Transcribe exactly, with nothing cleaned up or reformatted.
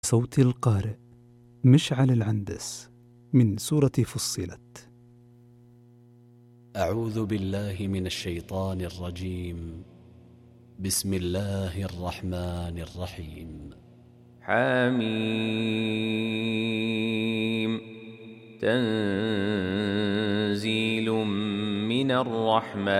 صوت القارئ مشعل العندس من سورة فصلت. أعوذ بالله من الشيطان الرجيم. بسم الله الرحمن الرحيم. حميم. تنزيل من الرحمن